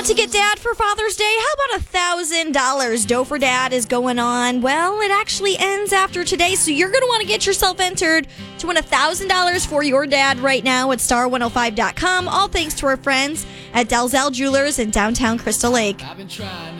to get Dad for Father's Day? How about $1,000? Dough for Dad is going on. Well, it actually ends after today, so you're going to want to get yourself entered to win $1,000 for your dad right now at star105.com. All thanks to our friends at Dalzell Jewelers in downtown Crystal Lake.